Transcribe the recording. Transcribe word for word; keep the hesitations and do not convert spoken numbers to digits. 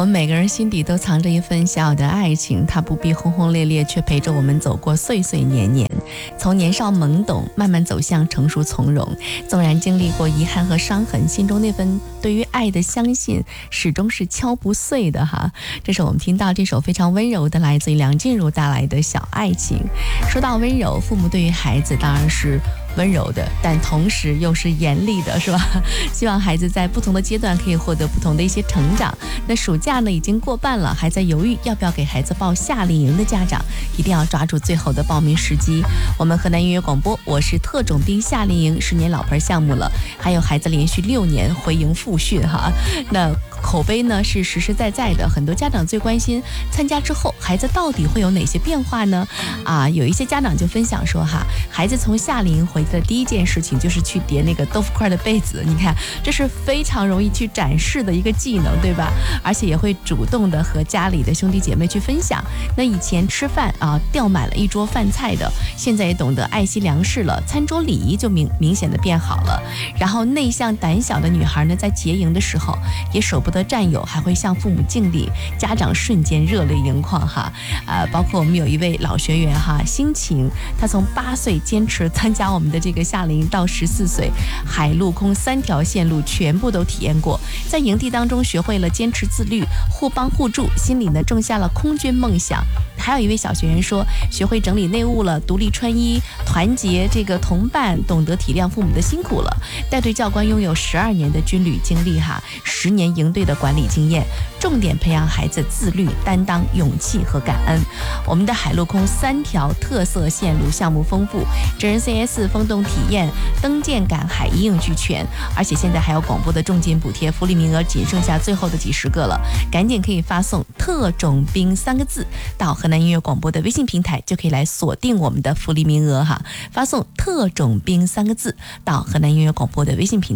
我们每个人心底都藏着一份小小的爱情，它不必轰轰烈烈，却陪着我们走过岁岁年年，从年少懵懂慢慢走向成熟从容。纵然经历过遗憾和伤痕，心中那份对于爱的相信始终是敲不碎的哈。这是我们听到这首非常温柔的，来自于梁静茹带来的《小爱情》。说到温柔，父母对于孩子当然是温柔的，但同时又是严厉的，是吧？希望孩子在不同的阶段可以获得不同的一些成长。那暑假呢已经过半了，还在犹豫要不要给孩子报夏令营的家长，一定要抓住最后的报名时机。我们河南音乐广播，我是特种兵夏令营，十年老牌项目了，还有孩子连续六年回营复训哈。那口碑呢是实实在在的，很多家长最关心参加之后孩子到底会有哪些变化呢？啊，有一些家长就分享说哈，孩子从夏令营回的第一件事情就是去叠那个豆腐块的被子，你看这是非常容易去展示的一个技能，对吧？而且也会主动的和家里的兄弟姐妹去分享。那以前吃饭啊掉满了一桌饭菜的，现在也懂得爱惜粮食了，餐桌礼仪就明明显的变好了。然后内向胆小的女孩呢，在结营的时候也舍不得战友，还会向父母敬礼，家长瞬间热泪盈眶哈。呃，包括我们有一位老学员哈，心情，他从八岁坚持参加我们的这个夏令营到十四岁，海陆空三条线路全部都体验过，在营地当中学会了坚持自律，互帮互助，心里呢种下了空军梦想。还有一位小学员说，学会整理内务了，独立穿衣，团结这个同伴，懂得体谅父母的辛苦了。带队教官拥有十二年的军旅经历哈，十年营队的管理经验，重点培养孩子自律、担当、勇气和感恩。我们的海陆空三条特色线路项目丰富，真人 C S 风洞体验、登舰赶海一应俱全，而且现在还有广播的重金补贴，福利名额仅剩下最后的几十个了，赶紧可以发送特种兵三个字到河南音乐广播的微信平台，就可以来锁定我们的福利名额哈。发送特种兵三个字到河南音乐广播的微信平台。